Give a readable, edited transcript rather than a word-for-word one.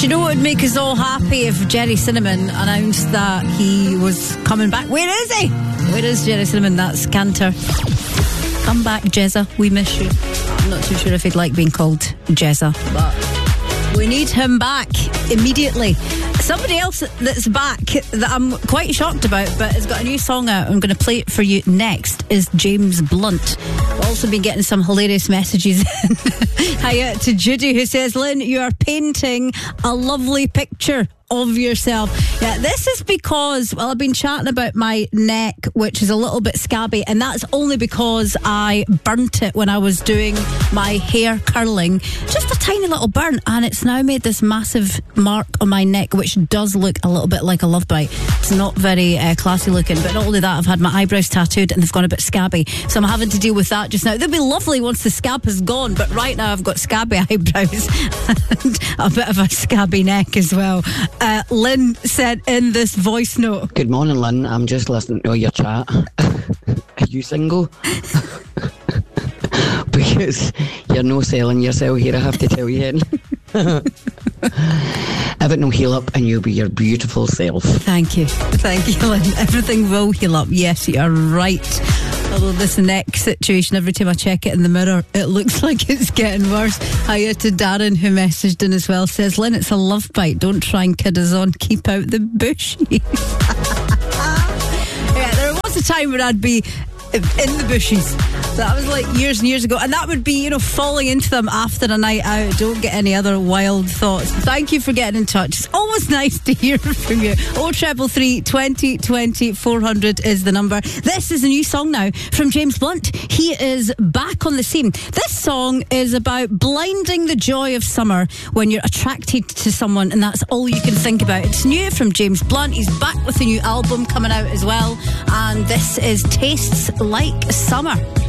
you know what would make us all happy if Jerry Cinnamon announced that he was coming back? Where is he? Where is Jerry Cinnamon? That's Cantor. Come back, Jezza. We miss you. I'm not too sure if he'd like being called Jezza, but we need him back immediately. Somebody else that's back that I'm quite shocked about, but has got a new song out. I'm going to play it for you next. Is James Blunt. I've also been getting some hilarious messages in. Hiya to Judy, who says, Lynn, you are painting a lovely picture of yourself. Yeah, this is because, well, I've been chatting about my neck, which is a little bit scabby, and that's only because I burnt it when I was doing my hair curling. Just a tiny little burn, and it's now made this massive mark on my neck, which does look a little bit like a love bite. It's not very classy looking, but not only that, I've had my eyebrows tattooed and they've gone a bit scabby, so I'm having to deal with that just now. They'll be lovely once the scab has gone, but right now I've got scabby eyebrows and a bit of a scabby neck as well. Lynn said in this voice note, Good morning, Lynn. I'm just listening to your chat. Are you single? Because you're no selling yourself here, I have to tell you. Everything will heal up and you'll be your beautiful self. Thank you, Lynn. Everything will heal up. Yes, you are right. Although this neck situation, every time I check it in the mirror, it looks like it's getting worse. Hiya to Darren, who messaged in as well, says, Lynn, it's a love bite. Don't try and kid us on. Keep out the bushies. Yeah, there was a time when I'd be in the bushes. That was like years and years ago, and that would be, falling into them after a night out. Don't get any other wild thoughts. Thank you for getting in touch. It's always nice to hear from you. 0333 20 20 400 is the number. This is a new song now from James Blunt. He is back on the scene. This song is about blinding the joy of summer when you're attracted to someone and that's all you can think about. It's new from James Blunt. He's back with a new album coming out as well, and this is Tastes Like Summer.